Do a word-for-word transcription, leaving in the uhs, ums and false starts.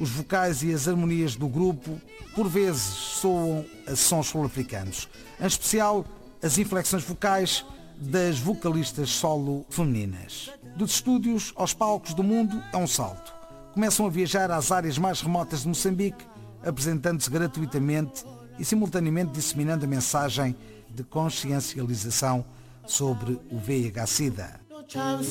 Os vocais e as harmonias do grupo, por vezes, soam a sons sul-africanos. Em especial, as inflexões vocais das vocalistas solo femininas. Dos estúdios aos palcos do mundo é um salto. Começam a viajar às áreas mais remotas de Moçambique, apresentando-se gratuitamente e simultaneamente disseminando a mensagem de consciencialização sobre o V I H-Sida.